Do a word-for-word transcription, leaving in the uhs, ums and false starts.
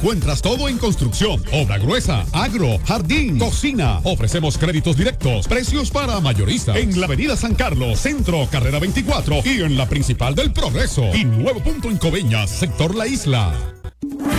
encuentras todo en construcción, obra gruesa, agro, jardín, cocina. Ofrecemos créditos directos, precios para mayoristas. En la avenida San Carlos, Centro, carrera veinticuatro y en la principal del Progreso. Y nuevo punto en Coveñas, sector La Isla.